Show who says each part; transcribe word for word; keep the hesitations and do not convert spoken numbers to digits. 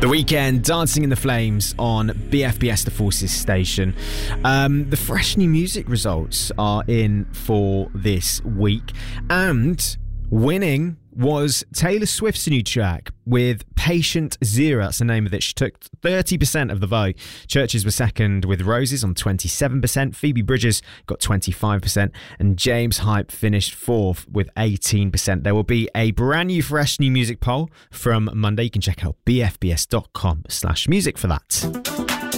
Speaker 1: The Weeknd, Dancing in the Flames on B F B S The Forces station. Um, the fresh new music results are in for this week, and winning was Taylor Swift's new track with Patient Zero. That's the name of it. She took thirty percent of the vote. Churches were second with Roses on twenty-seven percent. Phoebe Bridgers got twenty-five percent. And James Hype finished fourth with eighteen percent. There will be a brand new fresh new music poll from Monday. You can check out bfbs.com slash music for that.